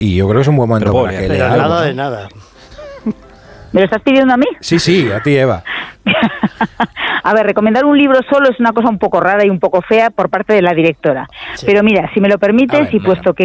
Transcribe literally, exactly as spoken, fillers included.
Y yo creo que es un buen momento Pero para bueno, que Pero lea algo, nada ¿no? de nada. ¿Me lo estás pidiendo a mí? Sí, sí, a ti, Eva. A ver, recomendar un libro solo es una cosa un poco rara y un poco fea por parte de la directora. Sí. Pero mira, si me lo permites, A ver, y venga. puesto que